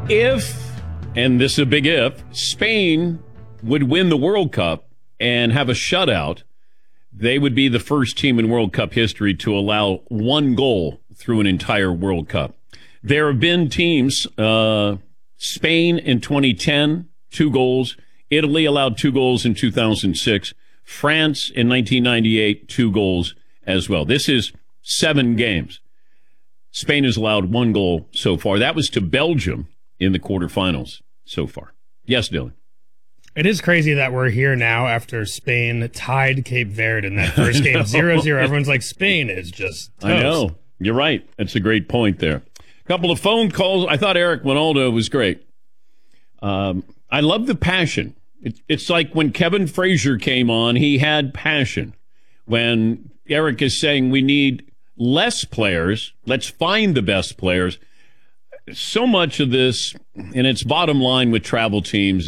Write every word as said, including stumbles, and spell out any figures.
If, and this is a big if, Spain would win the World Cup and have a shutout, they would be the first team in World Cup history to allow one goal through an entire World Cup. There have been teams, uh, Spain in twenty ten, two goals. Italy allowed two goals in two thousand six. France in nineteen ninety-eight, two goals as well. This is seven games. Spain has allowed one goal so far. That was to Belgium in the quarterfinals so far. Yes, Dylan. It is crazy that we're here now after Spain tied Cape Verde in that first game, zero zero. Everyone's like, Spain is just toast. I know. You're right. That's a great point there. A couple of phone calls. I thought Eric Winaldo was great. Um, I love the passion. It, it's like when Kevin Frazier came on, he had passion. When Eric is saying we need less players, let's find the best players. So much of this, and its bottom line with travel teams,